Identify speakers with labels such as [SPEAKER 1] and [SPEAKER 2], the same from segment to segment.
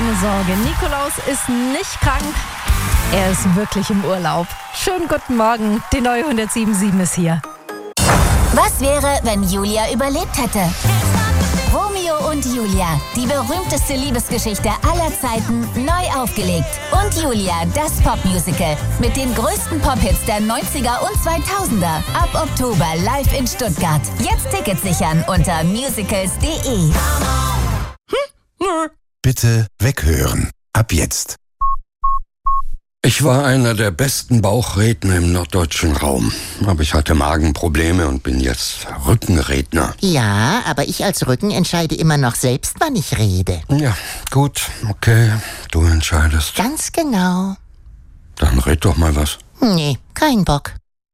[SPEAKER 1] keine Sorge, Nikolaus ist nicht krank, er ist wirklich im Urlaub. Schönen guten Morgen, die neue 107.7 ist hier.
[SPEAKER 2] Was wäre, wenn Julia überlebt hätte? Romeo und Julia, die berühmteste Liebesgeschichte aller Zeiten, neu aufgelegt. Und Julia, das Popmusical mit den größten Pop-Hits der 90er und 2000er. Ab Oktober live in Stuttgart. Jetzt Tickets sichern unter musicals.de.
[SPEAKER 3] Bitte weghören. Ab jetzt.
[SPEAKER 4] Ich war einer der besten Bauchredner im norddeutschen Raum. Aber ich hatte Magenprobleme und bin jetzt Rückenredner.
[SPEAKER 5] Ja, aber ich als Rücken entscheide immer noch selbst, wann ich rede.
[SPEAKER 4] Ja, gut, okay, du entscheidest.
[SPEAKER 5] Ganz genau.
[SPEAKER 4] Dann red doch mal was.
[SPEAKER 5] Nee, kein Bock.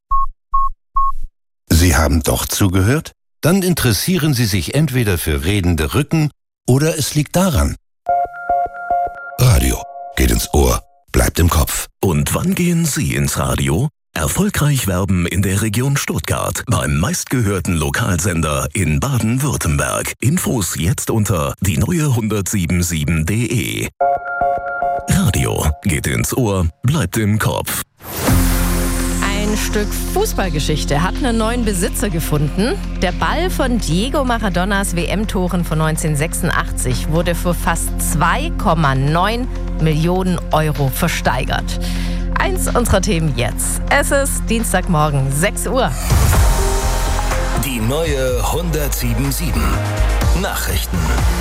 [SPEAKER 3] Sie haben doch zugehört? Dann interessieren Sie sich entweder für redende Rücken oder es liegt daran. Radio geht ins Ohr, bleibt im Kopf.
[SPEAKER 6] Und wann gehen Sie ins Radio? Erfolgreich werben in der Region Stuttgart beim meistgehörten Lokalsender in Baden-Württemberg. Infos jetzt unter die neue 107.7.de. Radio geht ins Ohr, bleibt im Kopf.
[SPEAKER 1] Ein Stück Fußballgeschichte hat einen neuen Besitzer gefunden. Der Ball von Diego Maradonas WM-Toren von 1986 wurde für fast 2,9 Millionen Euro versteigert. Eins unserer Themen jetzt. Es ist Dienstagmorgen, 6 Uhr.
[SPEAKER 6] Die neue 107.7 Nachrichten.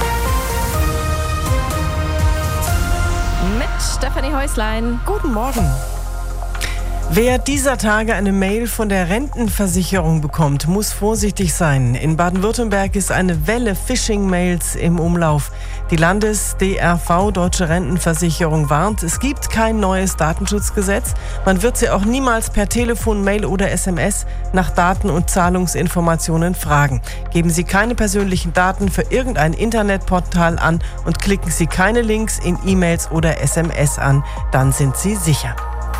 [SPEAKER 1] Mit Stefanie Häuslein.
[SPEAKER 7] Guten Morgen. Wer dieser Tage eine Mail von der Rentenversicherung bekommt, muss vorsichtig sein. In Baden-Württemberg ist eine Welle Phishing-Mails im Umlauf. Die Landes-DRV, Deutsche Rentenversicherung, warnt, es gibt kein neues Datenschutzgesetz. Man wird sie auch niemals per Telefon, Mail oder SMS nach Daten- und Zahlungsinformationen fragen. Geben Sie keine persönlichen Daten für irgendein Internetportal an und klicken Sie keine Links in E-Mails oder SMS an. Dann sind Sie sicher.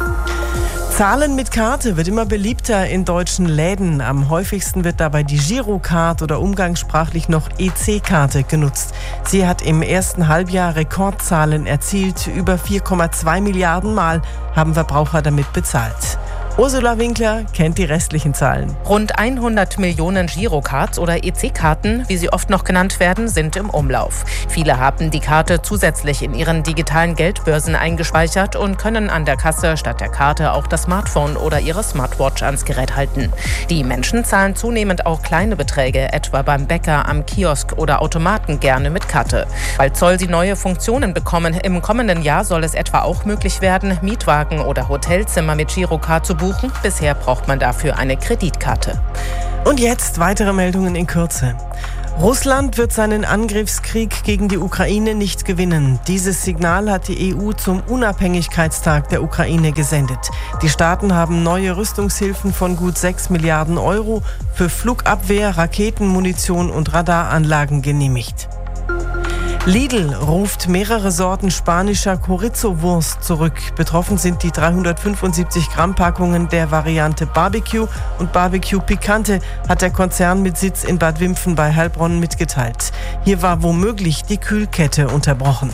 [SPEAKER 7] Zahlen mit Karte wird immer beliebter in deutschen Läden. Am häufigsten wird dabei die Girocard oder umgangssprachlich noch EC-Karte genutzt. Sie hat im ersten Halbjahr Rekordzahlen erzielt. Über 4,2 Milliarden Mal haben Verbraucher damit bezahlt. Ursula Winkler kennt die restlichen Zahlen.
[SPEAKER 8] Rund 100 Millionen Girocards oder EC-Karten, wie sie oft noch genannt werden, sind im Umlauf. Viele haben die Karte zusätzlich in ihren digitalen Geldbörsen eingespeichert und können an der Kasse statt der Karte auch das Smartphone oder ihre Smartwatch ans Gerät halten. Die Menschen zahlen zunehmend auch kleine Beträge, etwa beim Bäcker, am Kiosk oder Automaten, gerne mit Karte. Bald soll sie neue Funktionen bekommen. Im kommenden Jahr soll es etwa auch möglich werden, Mietwagen oder Hotelzimmer mit Girocard zu buchen. Bisher braucht man dafür eine Kreditkarte.
[SPEAKER 7] Und jetzt weitere Meldungen in Kürze. Russland wird seinen Angriffskrieg gegen die Ukraine nicht gewinnen. Dieses Signal hat die EU zum Unabhängigkeitstag der Ukraine gesendet. Die Staaten haben neue Rüstungshilfen von gut 6 Milliarden Euro für Flugabwehr, Raketenmunition und Radaranlagen genehmigt. Lidl ruft mehrere Sorten spanischer Chorizo-Wurst zurück. Betroffen sind die 375 Gramm Packungen der Variante Barbecue und Barbecue Picante, hat der Konzern mit Sitz in Bad Wimpfen bei Heilbronn mitgeteilt. Hier war womöglich die Kühlkette unterbrochen.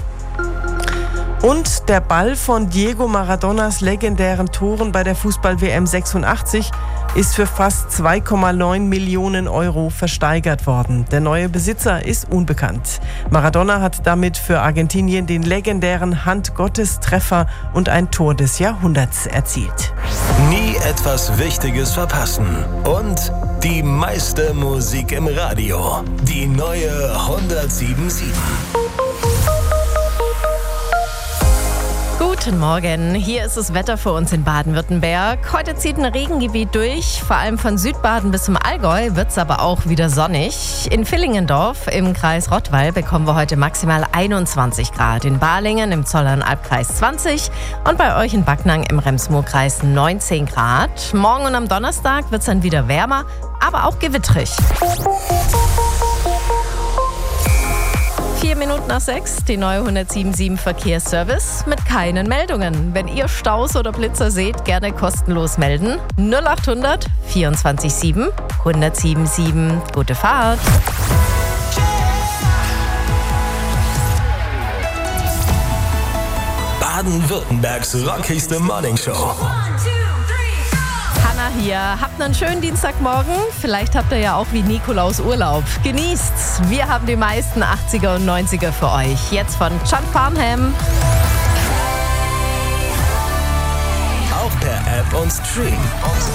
[SPEAKER 7] Und der Ball von Diego Maradonas legendären Toren bei der Fußball-WM 86 ist für fast 2,9 Millionen Euro versteigert worden. Der neue Besitzer ist unbekannt. Maradona hat damit für Argentinien den legendären Hand-Gottes-Treffer und ein Tor des Jahrhunderts erzielt.
[SPEAKER 6] Nie etwas Wichtiges verpassen. Und die meiste Musik im Radio. Die neue 107.7.
[SPEAKER 1] Guten Morgen, hier ist das Wetter für uns in Baden-Württemberg. Heute zieht ein Regengebiet durch, vor allem von Südbaden bis zum Allgäu wird es aber auch wieder sonnig. In Villingendorf im Kreis Rottweil bekommen wir heute maximal 21 Grad. In Balingen im Zollernalbkreis 20 und bei euch in Backnang im Rems-Murr-Kreis 19 Grad. Morgen und am Donnerstag wird es dann wieder wärmer, aber auch gewitterig. 4 Minuten nach 6, die neue 107.7 Verkehrsservice mit keinen Meldungen. Wenn ihr Staus oder Blitzer seht, gerne kostenlos melden. 0800 24 7 107.7. Gute Fahrt!
[SPEAKER 9] Baden-Württembergs rockigste Morningshow.
[SPEAKER 1] Hanna hier. Habt einen schönen Dienstagmorgen. Vielleicht habt ihr ja auch wie Nikolaus Urlaub. Genießt's. Wir haben die meisten 80er und 90er für euch. Jetzt von John Farnham.
[SPEAKER 9] Auch per App und Stream.